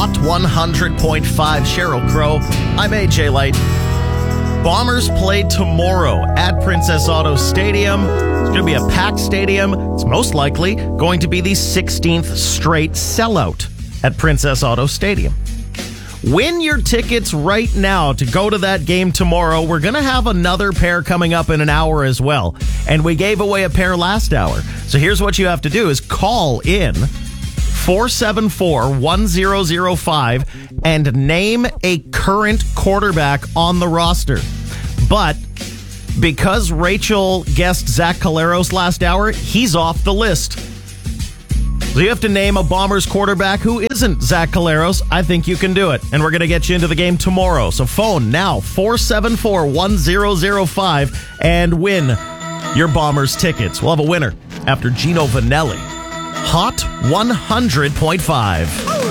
Hot 100.5 Sheryl Crow. I'm AJ Light. Bombers play tomorrow at Princess Auto Stadium. It's going to be a packed stadium. It's most likely going to be the 16th straight sellout at Princess Auto Stadium. Win your tickets right now to go to that game tomorrow. We're going to have another pair coming up in an hour as well. And we gave away a pair last hour. So here's what you have to do is call in 474-1005 and name a current quarterback on the roster. But because Rachel guessed Zach Collaros last hour, he's off the list. So you have to name a Bombers quarterback who isn't Zach Collaros. I think you can do it. And we're going to get you into the game tomorrow. So phone now, 474-1005, and win your Bombers tickets. We'll have a winner after Gino Vanelli. Hot 100.5.